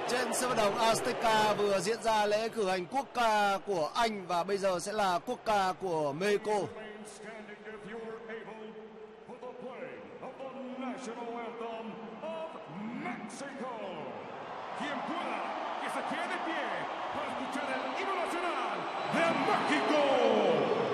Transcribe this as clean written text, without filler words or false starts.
Trên sân vận động Azteca vừa diễn ra lễ cử hành quốc ca của Anh và bây giờ sẽ là quốc ca của Mexico. Quien pueda, que se quede de pie para escuchar el himno nacional de México.